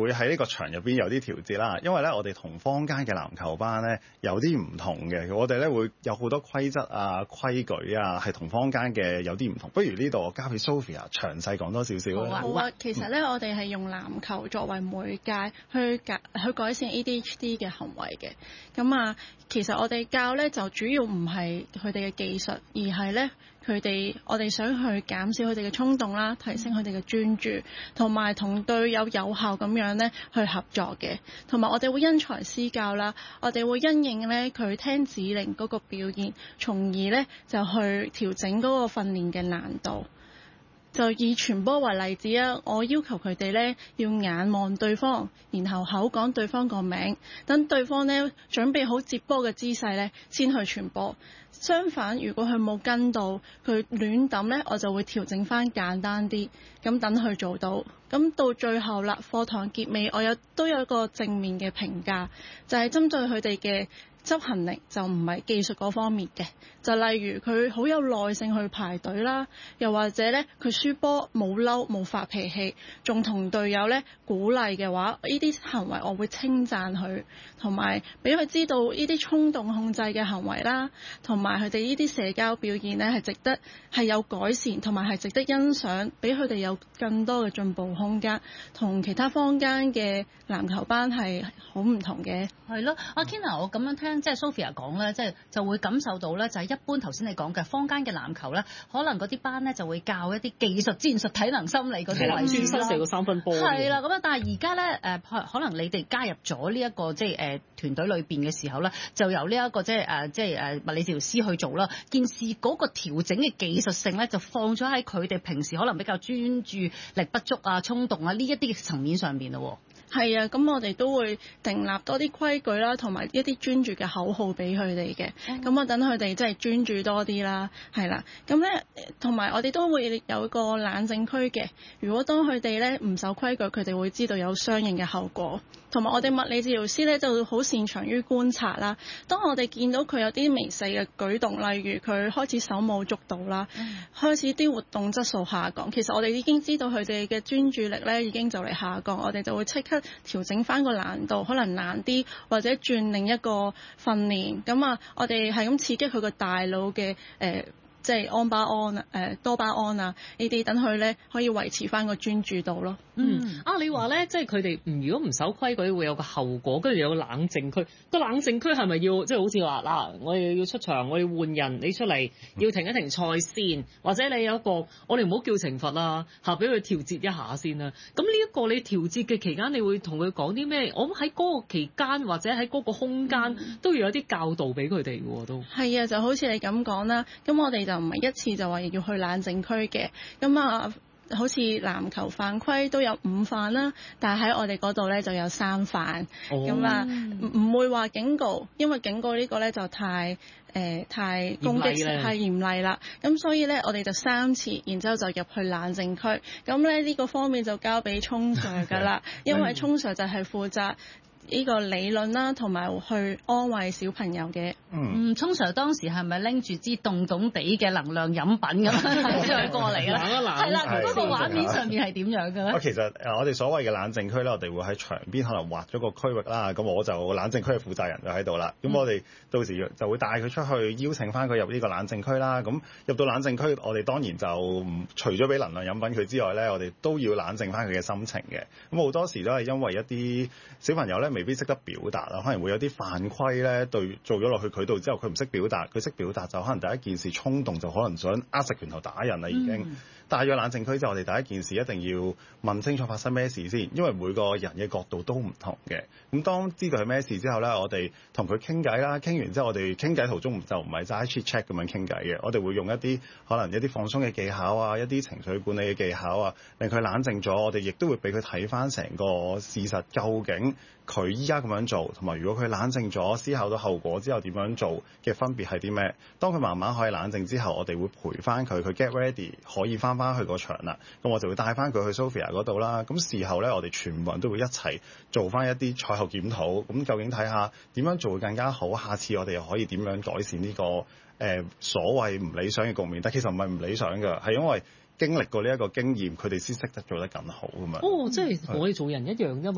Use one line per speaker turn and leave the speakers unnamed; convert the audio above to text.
會喺呢個場入邊有啲調節啦，因為咧我哋同坊間嘅籃球班咧有啲唔同嘅，我哋咧會有好多規則啊、規矩啊，係同坊間嘅有啲唔同。不如呢度我交俾 Sophia 詳細講多少少啦。
好啊，其實咧我哋係用籃球作為媒介去改善 ADHD 嘅行為嘅。咁啊，其實我哋教咧就主要唔係佢哋嘅技術，而係咧我哋想去減少佢哋嘅衝動啦，提升佢哋嘅專注，同埋同隊友有效咁樣咧去合作嘅。同埋我哋會因材施教啦，我哋會因應咧佢聽指令嗰個表現，從而咧就去調整嗰個訓練嘅難度。就以傳波為例子啊，我要求佢哋咧要眼望對方，然後口講對方個名，等對方咧準備好接波嘅姿勢咧先去傳波。相反，如果佢冇跟到，佢亂揼咧，我就會調整翻簡單啲，咁等佢做到。咁到最後啦，課堂結尾我都有一個正面嘅評價，就係針對佢哋嘅執行力，就唔係技術嗰方面嘅。就例如佢好有耐性去排隊啦，又或者咧佢輸波冇嬲冇發脾氣，仲同隊友咧鼓勵嘅話，呢啲行為我會稱讚佢，同埋俾佢知道呢啲衝動控制嘅行為啦，同埋佢哋呢啲社交表現咧係有改善，同埋係值得欣賞，俾佢哋有更多嘅進步空間，同其他坊間嘅籃球班係好唔同嘅。
係咯，阿 Kenna， 我咁樣聽即係 Sophia 講咧，就會感受到咧，就係一般頭先你講嘅坊間嘅籃球咧，可能嗰啲班咧就會教一啲技術、戰術、體能、心理嗰啲為主啦。
射個三分波。
係啦，咁啊，但係而家咧可能你哋加入咗呢一個即係團隊裏邊嘅時候咧，就由呢一個即係物理治療師去做啦。件事嗰個調整嘅技術性咧，就放咗喺佢哋平時可能比較專注力不足啊、衝動啊呢一啲嘅層面上邊咯。
係啊，咁我哋都會訂立多啲規矩啦，同埋一啲專注嘅口號俾佢哋嘅。咁我等佢哋即係專注多啲啦，係啦。咁咧，同埋我哋都會有個冷靜區嘅。如果當佢哋咧唔守規矩，佢哋會知道有相應嘅後果。同埋我哋物理治療師咧就好擅長於觀察啦。當我哋見到佢有啲微細嘅舉動，例如佢開始手舞足蹈啦，開始啲活動質素下降，其實我哋已經知道佢哋嘅專注力咧已經就嚟下降，我哋就會即刻調整翻個難度，可能難啲，或者轉另一個訓練。咁啊，我哋係咁刺激佢個大腦嘅即係多巴胺啊呢啲，等佢咧可以維持翻個專注度咯。
你話咧，即係佢哋如果唔守規矩會有個後果，跟住有個冷靜區。個冷靜區係咪要即係好似話嗱，我哋要出場，我要換人，你出嚟要停一停賽先，或者你有一個我哋唔好叫懲罰啊，俾佢調節一下先啦。咁呢一個你調節嘅期間，你會同佢講啲咩？我諗喺嗰個期間或者喺嗰個空間都要有啲教導俾佢哋喎，都
係啊，就好似你咁講啦。咁我哋就唔係一次就話要去冷靜區嘅。咁啊，好似籃球犯規都有5犯啦，但係喺我哋嗰度咧就有3犯。咁啊，唔會話警告，因為警告呢個咧就太攻擊性太嚴厲啦。咁所以咧我哋就3次，然之後就入去冷靜區。咁咧呢個方面就交俾聰 Sir 㗎啦，因為聰 Sir 就係負責呢個理論啦，同埋去安慰小朋友嘅。
聰 Sir 當時係咪拎住支凍凍地嘅能量飲品咁樣過嚟咧？係啦，嗰個畫面上面係點樣嘅咧？
其實我哋所謂嘅冷靜區咧，我哋會喺牆邊可能劃咗個區域啦。咁我就冷靜區嘅負責人就喺度啦。咁我哋到時就會帶佢出去，邀請翻佢入呢個冷靜區啦。咁入到冷靜區，我哋當然就除咗俾能量飲品佢之外咧，我哋都要冷靜翻佢嘅心情嘅。咁好多時都係因為一啲小朋友咧未必識得表達啦，可能會有啲犯規咧，做咗落去佢度之後，佢唔識表達，佢識表達就可能第一件事衝動就可能想握實拳頭打人啦已經。帶咗冷靜區之後，我哋第一件事一定要問清楚發生咩事先，因為每個人嘅角度都唔同嘅。咁當知道係咩事之後咧，我哋同佢傾偈啦，傾完之後我哋傾偈途中就唔係齋 chit chat 咁樣傾偈嘅，我哋會用一啲可能一啲放鬆嘅技巧啊，一啲情緒管理嘅技巧啊，令佢冷靜咗。我哋亦都會俾佢睇翻成個事實，究竟佢依家咁樣做，同埋如果佢冷靜咗，思考到後果之後點樣做嘅分別係啲咩？當佢慢慢可以冷靜之後，我哋會陪翻佢，get ready 可以翻去個場啦。咁我就會帶翻佢去 Sophia 嗰度啦。咁事後咧，我哋全部人都會一齊做翻一啲賽後檢討。咁究竟睇下點樣做會更加好？下次我哋又可以點樣改善呢個所謂唔理想嘅局面？但其實唔係唔理想㗎，係因為經歷過呢一個經驗，佢哋先識得做得更好㗎嘛。
即係我哋做人一樣啫嘛。